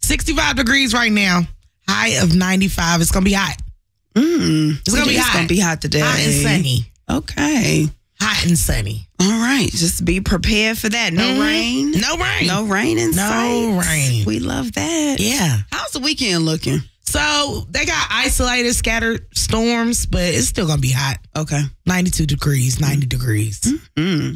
65 degrees right now. High of 95. It's going to be hot. It's going to be hot. It's going to be hot today. Hot and sunny. Okay. Hot and sunny. All right. Just be prepared for that. No rain. No rain. No rain in sight. No rain. We love that. Yeah. How's the weekend looking? So they got isolated, scattered storms, but it's still going to be hot. Okay. 92 degrees, 90 degrees.